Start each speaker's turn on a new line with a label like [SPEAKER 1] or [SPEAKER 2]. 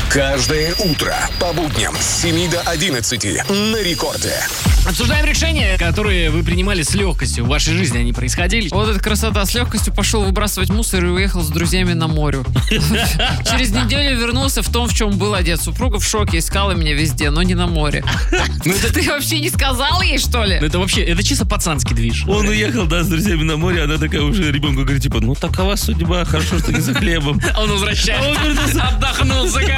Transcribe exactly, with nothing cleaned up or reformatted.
[SPEAKER 1] Каждое утро по будням с семи до одиннадцати на Рекорде.
[SPEAKER 2] Обсуждаем решения, которые вы принимали с легкостью. В вашей жизни они происходили.
[SPEAKER 3] Вот эта красота. С легкостью пошел выбрасывать мусор и уехал с друзьями на море. Через неделю вернулся в том, в чем был одет. Супруга в шоке, искала меня везде, но не на море. Ну это ты вообще не сказал ей, что ли?
[SPEAKER 2] Ну, это вообще, это чисто пацанский движ.
[SPEAKER 4] Он уехал, да, с друзьями на море, она такая уже ребенку говорит, типа, ну такова судьба, хорошо, что не за хлебом.
[SPEAKER 2] А он возвращается, отдохнул,